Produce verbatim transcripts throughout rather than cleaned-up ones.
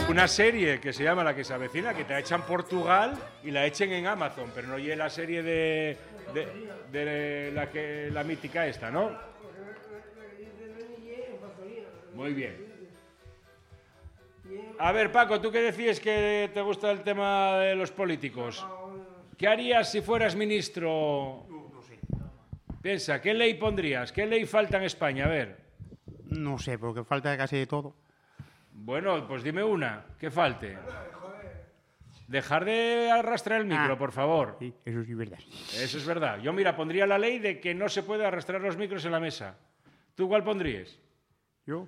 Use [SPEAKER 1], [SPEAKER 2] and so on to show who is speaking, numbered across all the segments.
[SPEAKER 1] una serie que se llama La que se avecina, que te la echan en Portugal y la echen en Amazon, pero no oye la serie de, de, de la, que, la mítica esta, ¿no? Muy bien. A ver, Paco, ¿tú qué decías que te gusta el tema de los políticos? ¿Qué harías si fueras ministro?
[SPEAKER 2] No sé.
[SPEAKER 1] Piensa, ¿qué ley pondrías? ¿Qué ley falta en España? A ver.
[SPEAKER 2] No sé, porque falta casi de todo.
[SPEAKER 1] Bueno, pues dime una, que falte. Dejar de arrastrar el micro,
[SPEAKER 2] Ah,
[SPEAKER 1] por favor.
[SPEAKER 2] Sí, eso sí es verdad.
[SPEAKER 1] Eso es verdad. Yo, mira, pondría la ley de que no se puede arrastrar los micros en la mesa. ¿Tú cuál pondrías?
[SPEAKER 2] Yo.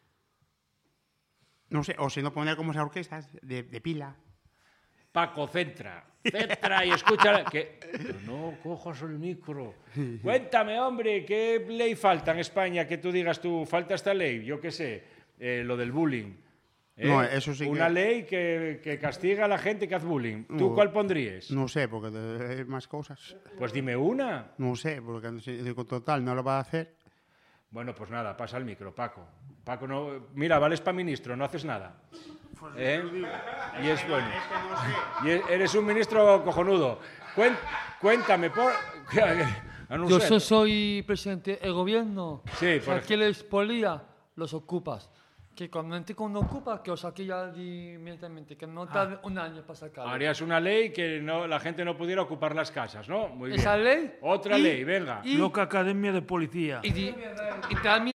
[SPEAKER 2] No sé, o si no poner como esas orquestas de, de pila.
[SPEAKER 1] Paco, centra. Centra y escucha. Que... Pero no cojas el micro. Cuéntame, hombre, ¿qué ley falta en España que tú digas tú, falta esta ley? Yo qué sé, eh, lo del bullying. ¿eh?
[SPEAKER 2] No, eso sí que-
[SPEAKER 1] Una ley que, que castiga a la gente que hace bullying. ¿Tú
[SPEAKER 2] No.
[SPEAKER 1] cuál pondrías?
[SPEAKER 2] No sé, porque hay más cosas.
[SPEAKER 1] Pues dime una.
[SPEAKER 2] No sé, porque si con total no lo va a hacer.
[SPEAKER 1] Bueno, pues nada, pasa el micro, Paco. Paco, no, mira, vales para ministro, no haces nada. ¿Eh? Y es bueno. Y e- eres un ministro cojonudo. Cuen- cuéntame, por...
[SPEAKER 3] Yo so- soy presidente del gobierno.
[SPEAKER 1] Sí,
[SPEAKER 3] O
[SPEAKER 1] por
[SPEAKER 3] sea, ¿qué les polía? Los ocupas. Que cuando uno ocupa, que os saque ya inmediatamente, que no tarde un año para sacarlo.
[SPEAKER 1] Harías una ley que no, la gente no pudiera ocupar las casas, ¿no? Muy bien.
[SPEAKER 3] Esa ley.
[SPEAKER 1] Otra
[SPEAKER 3] y-
[SPEAKER 1] ley, venga.
[SPEAKER 3] Y,
[SPEAKER 4] Loca Academia de Policía.
[SPEAKER 3] y, di- y también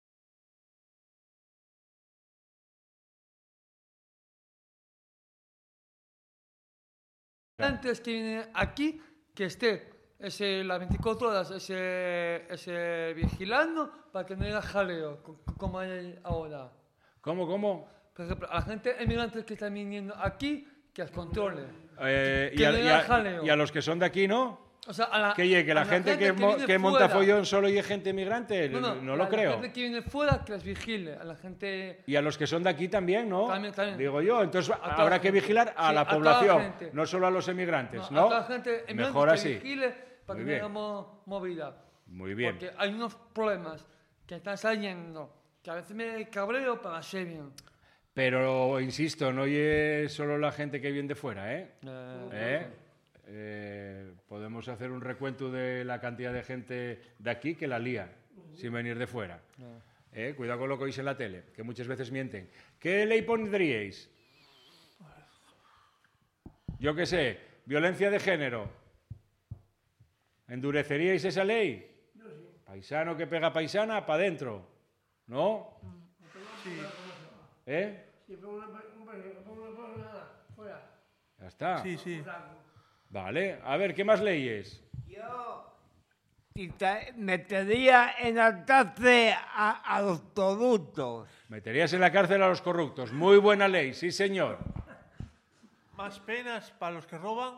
[SPEAKER 3] antes que viene aquí, que esté ese, las veinticuatro horas ese, ese vigilando para que no haya jaleo, co- como hay ahora.
[SPEAKER 1] ¿Cómo, cómo?
[SPEAKER 3] Por ejemplo, a la gente emigrante que está viniendo aquí, que las controle.
[SPEAKER 1] Eh, y,
[SPEAKER 3] Que
[SPEAKER 1] a,
[SPEAKER 3] no
[SPEAKER 1] y
[SPEAKER 3] haya
[SPEAKER 1] a-
[SPEAKER 3] jaleo.
[SPEAKER 1] y a los que son de aquí, ¿no?
[SPEAKER 3] O sea, a la,
[SPEAKER 1] Que llegue, que la
[SPEAKER 3] a
[SPEAKER 1] gente, que, mo-
[SPEAKER 3] viene
[SPEAKER 1] que monta
[SPEAKER 3] fuera.
[SPEAKER 1] follón solo y gente migrante, no,
[SPEAKER 3] No, no,
[SPEAKER 1] lo
[SPEAKER 3] a
[SPEAKER 1] creo.
[SPEAKER 3] La gente que viene fuera, que las vigile. A la gente.
[SPEAKER 1] Y a los que son de aquí también, ¿no?
[SPEAKER 3] También, también.
[SPEAKER 1] Digo yo, entonces
[SPEAKER 3] toda
[SPEAKER 1] habrá
[SPEAKER 3] la
[SPEAKER 1] que
[SPEAKER 3] gente.
[SPEAKER 1] vigilar a
[SPEAKER 3] Sí,
[SPEAKER 1] la
[SPEAKER 3] a toda la
[SPEAKER 1] población,
[SPEAKER 3] gente.
[SPEAKER 1] no solo a los emigrantes,
[SPEAKER 3] No,
[SPEAKER 1] ¿no?
[SPEAKER 3] A toda la gente emigrante
[SPEAKER 1] Mejor
[SPEAKER 3] que
[SPEAKER 1] así.
[SPEAKER 3] vigile para
[SPEAKER 1] Muy
[SPEAKER 3] que
[SPEAKER 1] bien.
[SPEAKER 3] no haya mo- movida.
[SPEAKER 1] Muy bien.
[SPEAKER 3] Porque hay unos problemas que están saliendo que a veces me cabreo para hacer bien.
[SPEAKER 1] Pero, insisto, no es solo la gente que viene de fuera, ¿eh?
[SPEAKER 3] Eh,
[SPEAKER 1] ¿Eh? Eh, podemos hacer un recuento de la cantidad de gente de aquí que la lía sin venir de fuera. ¿Eh? Cuidado con lo que oís en la tele, que muchas veces mienten. ¿Qué ley pondríais? Yo qué sé, violencia de género. ¿Endureceríais esa ley? Paisano que pega paisana, para adentro. ¿No? ¿Eh? Ya está.
[SPEAKER 4] Sí, sí.
[SPEAKER 1] Vale. A ver, ¿qué más leyes?
[SPEAKER 5] Yo quita- metería en la cárcel a, a los corruptos.
[SPEAKER 1] Meterías en la cárcel a los corruptos. Muy buena ley, sí, señor.
[SPEAKER 4] Más penas para los que roban.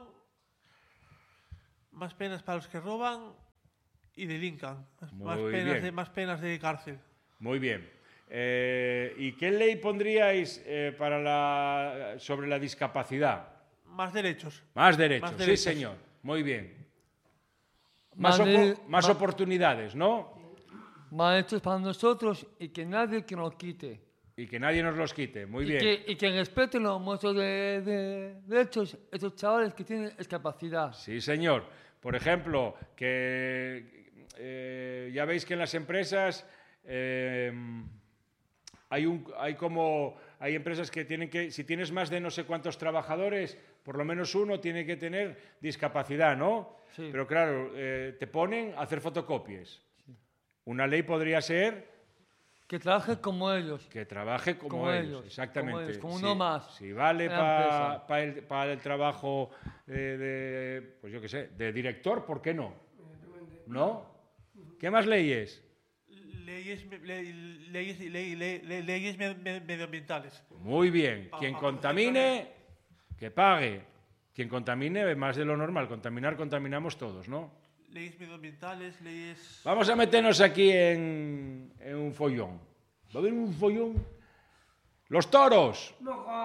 [SPEAKER 4] Más penas para los que roban y delincan. Más, más
[SPEAKER 1] Muy
[SPEAKER 4] penas
[SPEAKER 1] bien.
[SPEAKER 4] de, más penas de cárcel.
[SPEAKER 1] Muy bien. Eh, ¿Y qué ley pondríais eh, para la, sobre la discapacidad?
[SPEAKER 4] Más derechos.
[SPEAKER 1] Más derechos,
[SPEAKER 4] Más derechos.
[SPEAKER 1] sí, señor. Muy bien. Más,
[SPEAKER 3] Más
[SPEAKER 1] opo-
[SPEAKER 3] de-
[SPEAKER 1] más
[SPEAKER 3] ma-
[SPEAKER 1] oportunidades, ¿no?
[SPEAKER 3] Más hechos para nosotros y que nadie que nos quite.
[SPEAKER 1] Y que nadie nos los quite. Muy
[SPEAKER 3] y,
[SPEAKER 1] bien.
[SPEAKER 3] Que, y que respeten los muestros de, de derechos estos chavales que tienen discapacidad.
[SPEAKER 1] Sí, señor. Por ejemplo, que eh, ya veis que en las empresas eh, hay, un, hay como hay empresas que tienen que, si tienes más de no sé cuántos trabajadores, por lo menos uno tiene que tener discapacidad, ¿no?
[SPEAKER 3] Sí.
[SPEAKER 1] Pero claro, eh, te ponen a hacer fotocopias. Una ley podría ser
[SPEAKER 3] Que trabajen como ellos.
[SPEAKER 1] que trabaje como,
[SPEAKER 3] Como
[SPEAKER 1] ellos,
[SPEAKER 3] ellos,
[SPEAKER 1] exactamente.
[SPEAKER 3] como ellos, como
[SPEAKER 1] Si-
[SPEAKER 3] uno más
[SPEAKER 1] Si vale
[SPEAKER 3] en la
[SPEAKER 1] para
[SPEAKER 3] empresa.
[SPEAKER 1] el, pa el trabajo eh, de, pues yo qué sé, de director, ¿por qué no? ¿No? ¿Qué más leyes?
[SPEAKER 4] Leyes, me- le- leyes, ley- le- le- leyes me- me- medioambientales.
[SPEAKER 1] Muy bien.
[SPEAKER 4] Pa-
[SPEAKER 1] Quien
[SPEAKER 4] pa-
[SPEAKER 1] contamine, que pague. Quien contamine, más de lo normal. Contaminar, contaminamos todos, ¿no?
[SPEAKER 4] Leyes medioambientales, leyes...
[SPEAKER 1] Vamos a meternos aquí en, en un follón. ¿Va a haber un follón? ¡Los toros!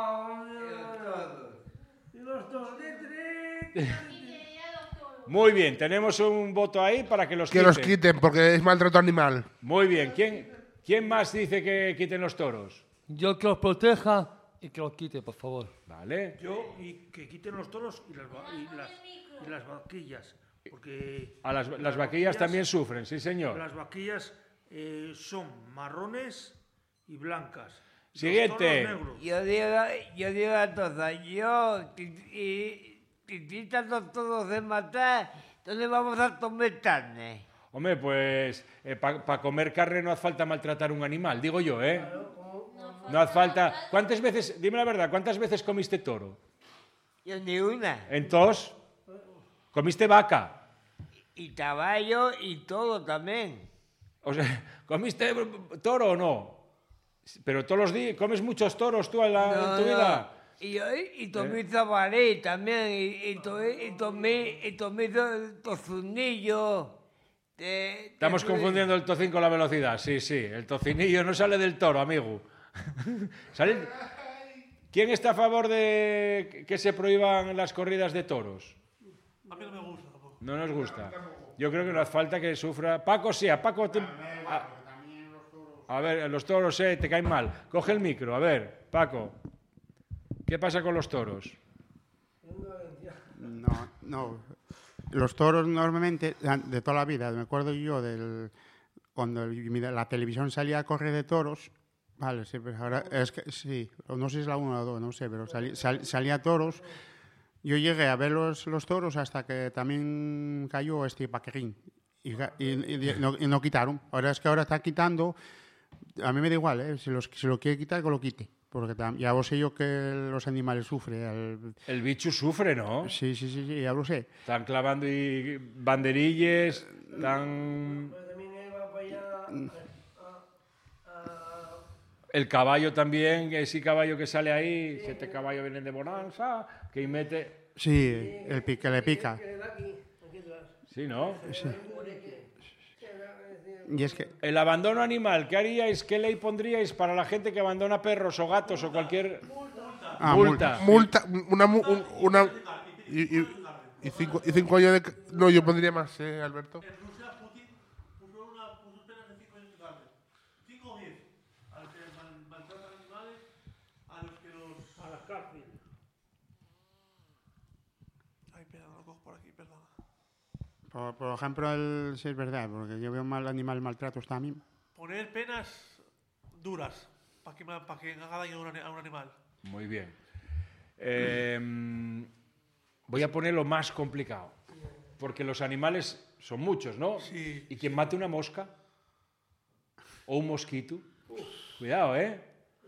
[SPEAKER 1] Muy bien, tenemos un voto ahí para que los
[SPEAKER 6] Que
[SPEAKER 1] quiten.
[SPEAKER 6] los quiten, porque es maltrato animal.
[SPEAKER 1] Muy bien. ¿Quién, ¿Quién más dice que quiten los toros?
[SPEAKER 3] Yo que los proteja y que lo quite, por favor.
[SPEAKER 1] Vale.
[SPEAKER 6] Yo, y que quiten los toros y las, va- y las, y las vaquillas. Porque
[SPEAKER 1] A las, las vaquillas también sufren, sí, señor.
[SPEAKER 6] las vaquillas eh, son marrones y blancas. Los
[SPEAKER 1] Siguiente.
[SPEAKER 6] toros negros.
[SPEAKER 5] Yo digo, yo digo a todas, yo, y titando todos de matar, ¿dónde vamos a comer carne?
[SPEAKER 1] Hombre, pues para comer carne no hace falta maltratar un animal, digo yo, ¿eh? No hace falta... ¿Cuántas veces, dime la verdad, cuántas veces comiste toro?
[SPEAKER 5] Yo ni una.
[SPEAKER 1] Entonces, ¿comiste vaca?
[SPEAKER 5] Y caballo y todo también.
[SPEAKER 1] O sea, ¿comiste toro o no? Pero todos los días, ¿comes muchos toros tú en, la,
[SPEAKER 5] No,
[SPEAKER 1] en tu
[SPEAKER 5] no.
[SPEAKER 1] vida?
[SPEAKER 5] Y, yo- y tomé jabalí también, y, y, tomé, y tomé, y tomé to- tozunillo. de-
[SPEAKER 1] Estamos
[SPEAKER 5] de-
[SPEAKER 1] confundiendo el tocín con la velocidad, sí, sí. El tocinillo no sale del toro, amigo. Sale- ¿Quién está a favor de que se prohíban las corridas de toros?
[SPEAKER 4] A mí no me gusta tampoco.
[SPEAKER 1] No nos gusta. Yo creo que no hace falta que sufra. Paco, sí, a Paco. te- A, a ver, los toros, eh, te caen mal. Coge el micro, a ver, Paco. ¿Qué pasa con los toros?
[SPEAKER 2] No, no. Los toros normalmente, de toda la vida, me acuerdo yo del cuando el- la televisión salía a correr de toros, vale, sí, pero ahora es que sí, o no sé si es la uno o la dos, no sé, pero sali- sal- salía toros. Yo llegué a ver los, los toros hasta que también cayó este Paquerín y, ga- y- y- y no, y no quitaron. Ahora es que ahora está quitando, a mí me da igual, ¿eh? si, los, si lo quiere quitar, que lo quite. Porque tam- ya lo sé yo que los animales sufren. el-
[SPEAKER 1] El bicho sufre, ¿no?
[SPEAKER 2] Sí, sí, sí, sí, ya lo sé.
[SPEAKER 1] Están clavando y banderilles, están...
[SPEAKER 6] También él va para allá a- a-
[SPEAKER 1] El caballo también, ese caballo que sale ahí, siete caballos vienen de Bonanza, que mete...
[SPEAKER 2] Sí, el pi- que le pica.
[SPEAKER 6] que le da aquí, aquí atrás.
[SPEAKER 1] Sí, ¿no?
[SPEAKER 2] Y es que,
[SPEAKER 1] El abandono animal, ¿qué haríais, qué ley pondríais para la gente que abandona perros o gatos o cualquier...
[SPEAKER 2] ah,
[SPEAKER 1] multa.
[SPEAKER 7] Multa, una, mu- un- una y, y- y cinco, y cinco años de... ca- No, yo pondría más, ¿eh, Alberto?
[SPEAKER 4] En Rusia, Putin puso, una, puso penas de cinco años de cárcel. cinco o diez. A los que mal- maltratan animales, a los que los...
[SPEAKER 6] A la cárcel.
[SPEAKER 4] Ay, espera, no lo cojo por aquí, perdona.
[SPEAKER 2] por, por ejemplo, el, sí es verdad, porque yo veo mal animal maltratos también.
[SPEAKER 4] Poner penas duras para que, ma- pa' que haga daño a un, ani- a un animal.
[SPEAKER 1] Muy bien. Eh, voy a poner lo más complicado, porque los animales son muchos, ¿no?
[SPEAKER 4] Sí.
[SPEAKER 1] ¿Y quien mate una mosca? ¿O un mosquito? Cuidado, ¿eh?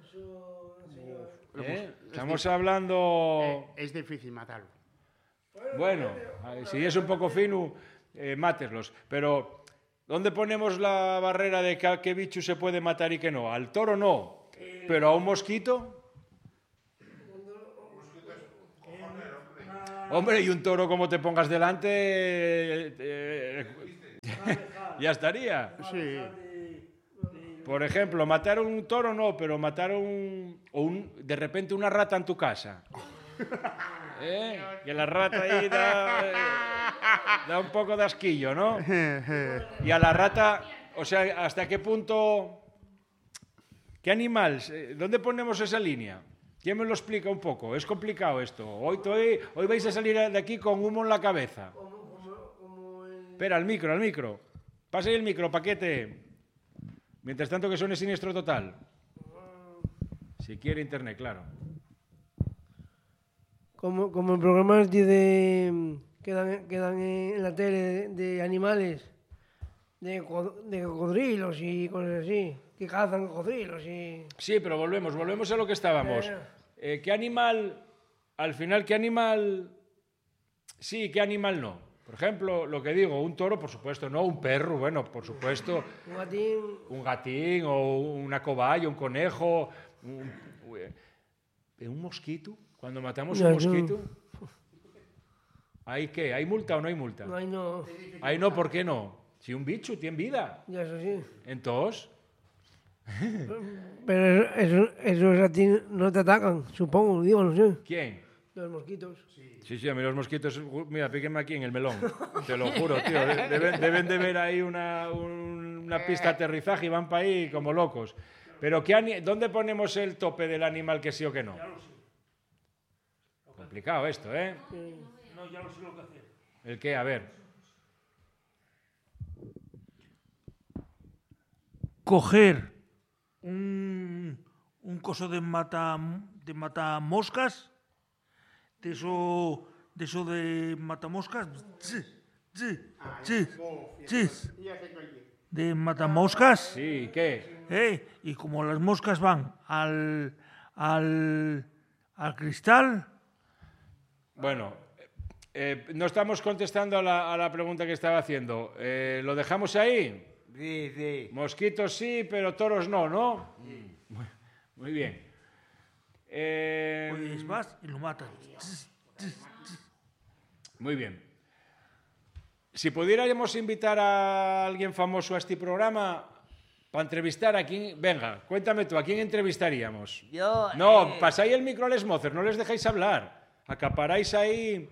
[SPEAKER 1] ¿Eh? Estamos hablando...
[SPEAKER 2] Es difícil matarlo.
[SPEAKER 1] Bueno, eh, si es un poco fino, eh, máteslos. Pero, ¿dónde ponemos la barrera de que- qué bicho se puede matar y qué no? Al toro no, pero a un mosquito... Hombre, y un toro como te pongas delante, eh, eh, ya estaría.
[SPEAKER 2] Sí.
[SPEAKER 1] Por ejemplo, matar un toro no, pero matar un, o un, de repente una rata en tu casa. ¿Eh? Que la rata ahí da, eh, da un poco de asquillo, ¿no? Y a la rata, o sea, ¿hasta qué punto? ¿Qué animal? Eh, ¿Dónde ponemos esa línea? ¿Quién me lo explica un poco? Es complicado esto. Hoy, hoy, hoy vais a salir de aquí con humo en la cabeza. Espera, al micro, al micro. Pasa ahí el micro, paquete. Mientras tanto que suene Siniestro Total. Si quiere internet, claro.
[SPEAKER 6] Como, como en programas de, de- que, dan, que dan en la tele de, de animales, de, co- de cocodrilos y cosas así, que cazan cocodrilos y...
[SPEAKER 1] Sí, pero volvemos, volvemos a lo que estábamos. Eh, ¿Qué animal, al final, qué animal sí, qué animal no? Por ejemplo, lo que digo, un toro, por supuesto, no, un perro, bueno, por supuesto,
[SPEAKER 6] Un gatín,
[SPEAKER 1] un gatín o una cobaya, un conejo, un, eh, un mosquito. Cuando matamos un
[SPEAKER 6] No, no.
[SPEAKER 1] mosquito, ¿hay qué? ¿Hay multa o no hay multa?
[SPEAKER 6] no hay no,
[SPEAKER 1] Ahí no, ¿por qué no? Si un bicho tiene vida,
[SPEAKER 6] ya eso sí.
[SPEAKER 1] entonces,
[SPEAKER 6] Pero eso- eso- esos a ti no te atacan, supongo, digo, no sé.
[SPEAKER 1] ¿quién?
[SPEAKER 6] Los mosquitos.
[SPEAKER 1] Sí, sí, a mí los mosquitos, uh, mira, píquenme aquí en el melón, te lo juro, tío. de- Deben, deben de ver ahí una, un- una pista de aterrizaje y van para ahí como locos. Pero ¿qué ani- ¿dónde ponemos el tope del animal que sí o que no?
[SPEAKER 4] Ya lo sé.
[SPEAKER 1] Complicado esto, ¿eh?
[SPEAKER 4] No, ya lo sé lo que hacer.
[SPEAKER 1] ¿El qué? A ver.
[SPEAKER 4] Coger un, un coso de mata de matamoscas, de eso de eso de matamoscas, ch, ch, ch, ch, de matamoscas,
[SPEAKER 1] Sí, ¿qué?
[SPEAKER 4] ¿eh? Y como las moscas van al al al cristal,
[SPEAKER 1] Bueno, eh, no estamos contestando a la, a la pregunta que estaba haciendo. Eh, ¿Lo dejamos ahí?
[SPEAKER 5] Sí, sí.
[SPEAKER 1] Mosquitos sí, pero toros no, ¿no? Muy, muy bien. Eh,
[SPEAKER 4] pues vas y lo matas.
[SPEAKER 1] Muy bien. Si pudiéramos invitar a alguien famoso a este programa para entrevistar a quién... Venga, cuéntame tú, ¿a quién entrevistaríamos?
[SPEAKER 5] Yo,
[SPEAKER 1] No,
[SPEAKER 5] eh,
[SPEAKER 1] pasáis el micro a les mozos, no les dejáis hablar. Acaparáis ahí...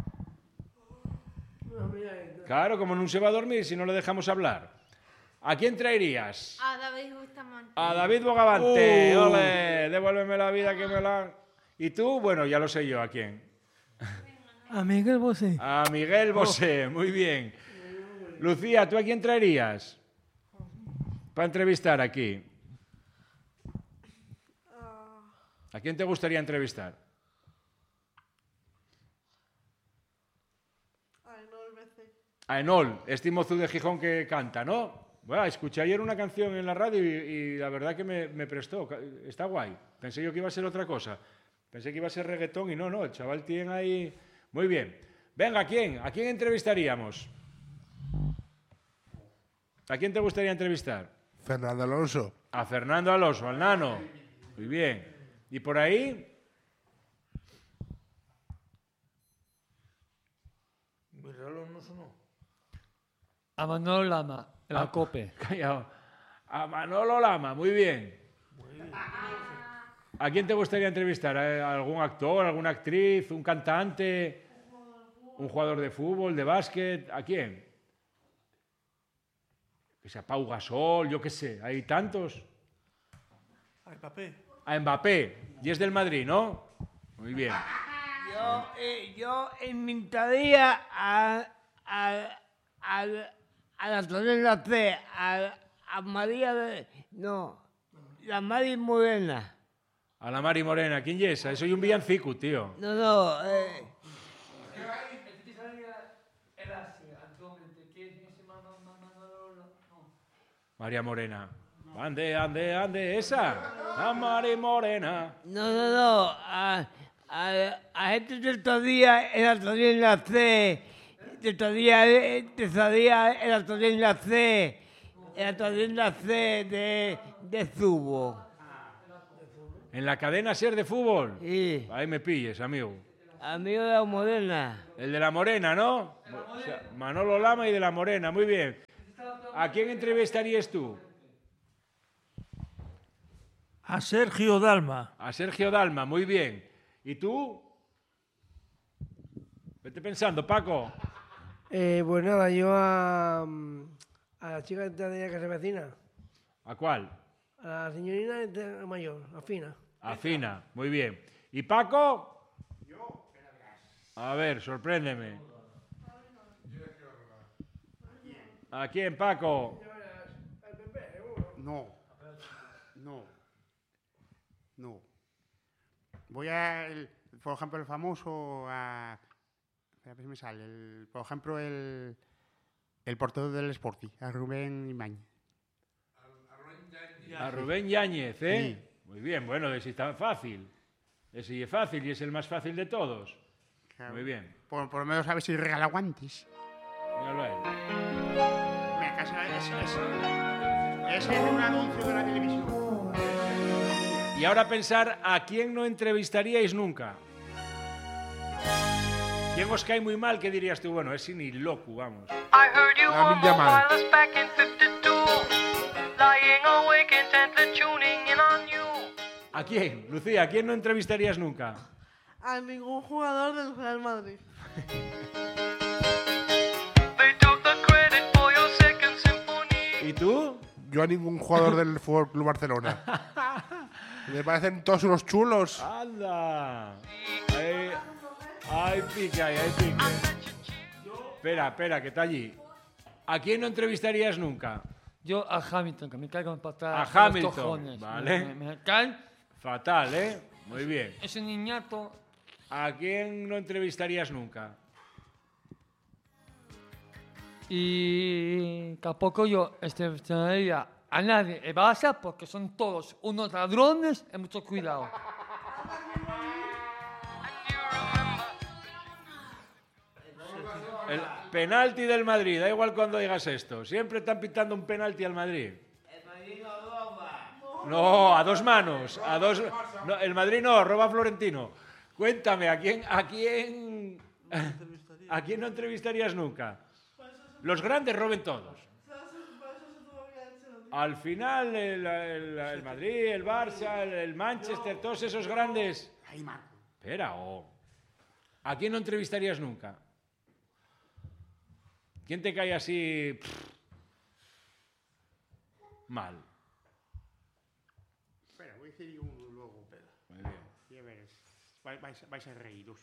[SPEAKER 1] Claro, como no se va a dormir si no le dejamos hablar. ¿A quién traerías?
[SPEAKER 8] A David Bustamante.
[SPEAKER 1] A David Bogavante.
[SPEAKER 4] Oh.
[SPEAKER 1] ¡Ole! Devuélveme la vida que me la... ¿Y tú? Bueno, ya lo sé yo, ¿a quién?
[SPEAKER 3] A Miguel Bosé.
[SPEAKER 1] A Miguel Bosé, muy bien. Lucía, ¿tú a quién traerías? Para entrevistar aquí. ¿A quién te gustaría entrevistar? A Enol, este mozo de Gijón que canta, ¿no? Bueno, escuché ayer una canción en la radio y, y la verdad que me, me prestó. Está guay. Pensé yo que iba a ser otra cosa. Pensé que iba a ser reggaetón y no, no. El chaval tiene ahí... Muy bien. Venga, ¿a quién? ¿A quién entrevistaríamos? ¿A quién te gustaría entrevistar?
[SPEAKER 7] Fernando Alonso.
[SPEAKER 1] A Fernando Alonso, al nano. Muy bien. ¿Y por ahí?
[SPEAKER 3] A Manolo Lama, el
[SPEAKER 1] Ah.
[SPEAKER 3] Acope.
[SPEAKER 1] Callao. A Manolo Lama, muy bien. ¿A quién te gustaría entrevistar? ¿A algún actor, alguna actriz, un cantante, un jugador de fútbol, de básquet? ¿A quién? Que sea Pau Gasol, yo qué sé, hay tantos.
[SPEAKER 4] Ay, papé.
[SPEAKER 1] A Mbappé, y es del Madrid, ¿no? Muy bien.
[SPEAKER 5] Yo, eh, yo invitaría a, a, a, a la Torena C, a, a María de... No, la Mari Morena.
[SPEAKER 1] A la Mari Morena, ¿quién es esa? Soy un villancico, tío.
[SPEAKER 5] No, no, eh,
[SPEAKER 1] María Morena. Ande, ande, ande, esa. La Mari Morena.
[SPEAKER 5] no, no, no, a, a, a gente de estos días en la Torena C, de estos días, de estos días en la Torena C, en la Torena C de, de Zubo.
[SPEAKER 1] En la cadena Ser de fútbol.
[SPEAKER 5] Sí,
[SPEAKER 1] Ahí me pilles, amigo.
[SPEAKER 5] amigo de la Morena.
[SPEAKER 1] El de la Morena, ¿no? O sea, Manolo Lama y de la Morena, muy bien. ¿A quién entrevistarías tú?
[SPEAKER 4] A Sergio Dalma.
[SPEAKER 1] A Sergio Dalma, muy bien. ¿Y tú? Vete pensando, Paco.
[SPEAKER 6] Eh, pues nada, yo a, a la chica de que se vecina,
[SPEAKER 1] ¿A cuál?
[SPEAKER 6] a la señorita de- mayor, a Fina.
[SPEAKER 1] A Fina, muy bien. ¿Y Paco? A ver, sorpréndeme. ¿A quién, Paco?
[SPEAKER 2] No. No. No. Voy a, el- por ejemplo, el famoso, a, a ver si me sale, el- por ejemplo, el, el portero del Sporting, a Rubén Imañez.
[SPEAKER 1] A Rubén Yáñez, ¿eh?
[SPEAKER 2] Sí.
[SPEAKER 1] Muy bien, bueno, ese está fácil. Ese es fácil y es el más fácil de todos.
[SPEAKER 2] Claro.
[SPEAKER 1] Muy bien.
[SPEAKER 2] Por, por lo menos a ver si regala guantes.
[SPEAKER 1] Míralo a él.
[SPEAKER 2] Me casa ese, ese. Ese es un anuncio de la televisión.
[SPEAKER 1] Y ahora pensar a quién no entrevistaríais nunca. ¿Quién os cae muy mal? ¿Qué dirías tú? Bueno, ese ni loco, vamos.
[SPEAKER 9] I heard you
[SPEAKER 7] Lamin
[SPEAKER 9] were
[SPEAKER 7] Yamal.
[SPEAKER 9] wireless back in fifty-two, lying awake intently tuning in on you.
[SPEAKER 1] ¿A quién? Lucía, ¿a quién no entrevistarías nunca?
[SPEAKER 10] A ningún jugador del Real Madrid.
[SPEAKER 9] They took the credit for your second symphony.
[SPEAKER 1] ¿Y tú?
[SPEAKER 7] yo a ningún jugador del Fútbol Club Barcelona. Me parecen todos unos chulos.
[SPEAKER 1] ¡Anda! Ahí, ahí pique, ahí, ahí pique. Espera, espera, que está allí. ¿A quién no entrevistarías nunca?
[SPEAKER 3] Yo a Hamilton, que me caigo en patada.
[SPEAKER 1] A
[SPEAKER 3] los
[SPEAKER 1] Hamilton,
[SPEAKER 3] cojones.
[SPEAKER 1] vale.
[SPEAKER 3] Me, me, me caen.
[SPEAKER 1] Fatal, ¿eh? Muy bien.
[SPEAKER 3] Ese niñato.
[SPEAKER 1] ¿A quién no entrevistarías nunca?
[SPEAKER 3] Y tampoco yo entrevistaría a nadie en Barça porque son todos unos ladrones y mucho cuidado.
[SPEAKER 1] El penalti del Madrid, da igual cuando digas esto. Siempre están pitando un penalti al Madrid.
[SPEAKER 5] El Madrid no roba.
[SPEAKER 1] No, a dos manos. A dos... no, el Madrid no, roba Florentino. Cuéntame, ¿a quién, a quién, a quién no entrevistarías nunca? Los grandes roben todos. Al final, el, el- el Madrid, el Barça, el, el Manchester, todos esos grandes.
[SPEAKER 2] Ahí, Marco.
[SPEAKER 1] Espera, oh. ¿A quién no entrevistarías nunca? ¿Quién te cae así pff, mal?
[SPEAKER 2] Espera, voy a decir yo uno luego.
[SPEAKER 1] Muy bien.
[SPEAKER 2] Ya veréis. Vais, vais- vais a reíros.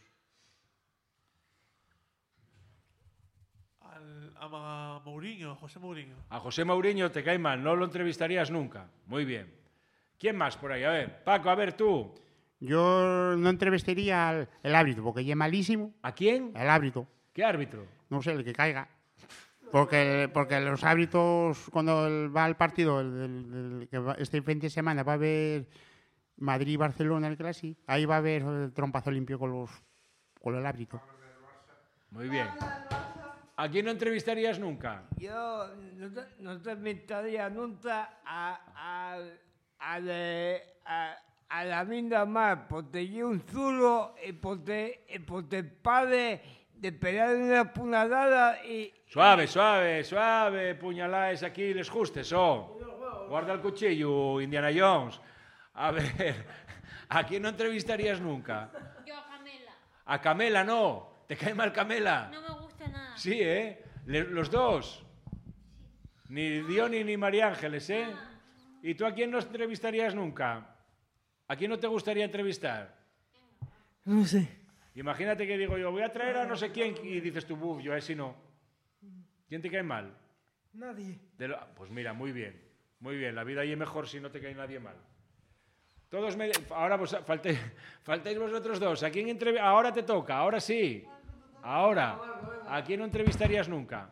[SPEAKER 4] Al, a Ma- Mourinho, a José Mourinho.
[SPEAKER 1] A José Mourinho te cae mal, no lo entrevistarías nunca. Muy bien. ¿Quién más por ahí? A ver, Paco, a ver tú.
[SPEAKER 2] Yo no entrevistaría al el árbitro, porque es malísimo.
[SPEAKER 1] ¿A quién?
[SPEAKER 2] El árbitro.
[SPEAKER 1] ¿Qué árbitro?
[SPEAKER 2] No sé, el que caiga. Porque, porque los árbitros, cuando el- va al partido, el, el- el que va- este fin de semana va a haber Madrid-Barcelona, el clásico, ahí va a haber el trompazo limpio con, los, con el árbitro.
[SPEAKER 1] Muy bien. ¿A quién no entrevistarías nunca?
[SPEAKER 5] Yo no te, no te invitaría nunca a, a, a, de- a, a la minda más, porque yo un zulo y porque, y porque padre de pegar una puñalada y...
[SPEAKER 1] Suave, suave, suave, puñalaes aquí, les justes, oh. Guarda el cuchillo, Indiana Jones. A ver, ¿a quién no entrevistarías nunca?
[SPEAKER 8] Yo a Camela.
[SPEAKER 1] A Camela, no. ¿Te cae mal Camela?
[SPEAKER 8] No me gusta nada.
[SPEAKER 1] Sí, ¿eh? Le- los dos. Ni Diony ni María Ángeles, ¿eh? ¿Y tú a quién no entrevistarías nunca? ¿A quién no te gustaría entrevistar?
[SPEAKER 6] No sé.
[SPEAKER 1] Imagínate que digo yo, voy a traer a no sé quién y dices tú, buf, yo a ese no. ¿Quién te cae mal?
[SPEAKER 6] Nadie.
[SPEAKER 1] De lo- Pues mira, muy bien, muy bien. La vida ahí es mejor si no te cae nadie mal. Todos me... Ahora vos, falté- faltáis vosotros dos. ¿A quién entrev- Ahora te toca, ahora sí. Ahora. ¿A quién no entrevistarías nunca?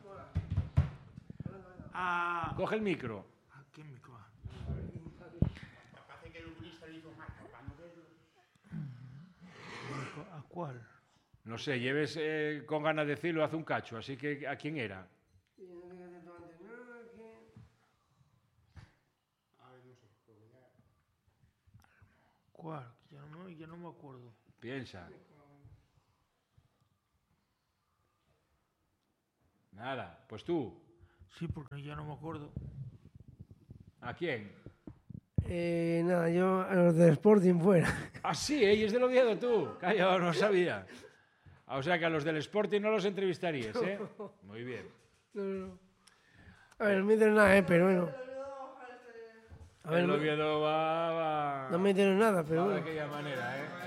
[SPEAKER 4] A.
[SPEAKER 1] Coge el micro.
[SPEAKER 4] ¿A quién me coja? ¿A cuál?
[SPEAKER 1] No sé, lleves eh, con ganas de decirlo hace un cacho, así que ¿a quién era?
[SPEAKER 4] ¿Cuál? Ya no, me- ya no me acuerdo.
[SPEAKER 1] Piensa. Nada, pues tú.
[SPEAKER 4] Sí, porque ya no me acuerdo.
[SPEAKER 1] ¿A quién?
[SPEAKER 6] Eh, nada, yo a los del Sporting fuera.
[SPEAKER 1] Ah, sí, ¿eh? Y es del Oviedo tú. Calla, no sabía. Ah, o sea que a los del Sporting no los entrevistarías, ¿eh? Muy bien.
[SPEAKER 6] No, no, no. A ver, no me dieron nada, eh, pero bueno. A ver,
[SPEAKER 1] El
[SPEAKER 6] no,
[SPEAKER 1] Oviedo va... va...
[SPEAKER 6] no me dieron nada, pero
[SPEAKER 1] va de
[SPEAKER 6] bueno.
[SPEAKER 1] aquella manera, ¿eh?